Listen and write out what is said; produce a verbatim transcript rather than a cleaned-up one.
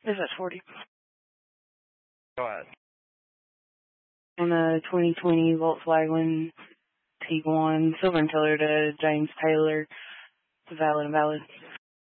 This is forty. Go ahead. On a twenty twenty Volkswagen Tiguan, silver and color to James Taylor. It's valid and valid.